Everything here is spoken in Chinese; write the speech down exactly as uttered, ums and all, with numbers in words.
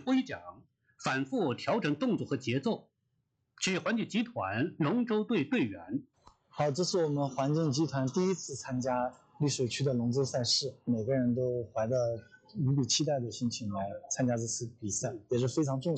挥桨，反复调整动作和节奏。是环境集团龙舟队队员。 好，这是我们环境集团第一次参加丽水区的龙舟赛事，每个人都怀着无比期待的心情来参加这次比赛，也是非常重